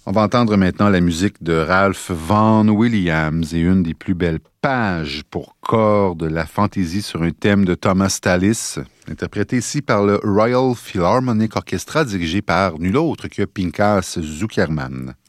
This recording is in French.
On va entendre maintenant la musique de Ralph Vaughan Williams et une des plus belles pages pour cordes, la fantaisie sur un thème de Thomas Tallis, interprété ici par le Royal Philharmonic Orchestra dirigé par nul autre que Pinchas Zukerman.